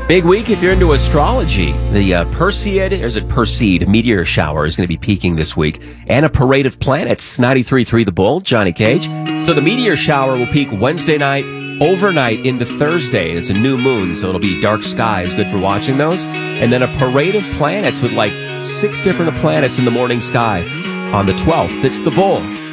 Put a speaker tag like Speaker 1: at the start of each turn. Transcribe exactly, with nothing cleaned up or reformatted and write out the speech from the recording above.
Speaker 1: Big week if you're into astrology. The uh, Perseid, or is it Perseid, meteor shower is going to be peaking this week. And a parade of planets, ninety-three point three The Bull, Johnny Cage. So the meteor shower will peak Wednesday night, overnight into Thursday. It's a new moon, so it'll be dark skies, good for watching those. And then a parade of planets with like six different planets in the morning sky on the twelfth. It's The Bull.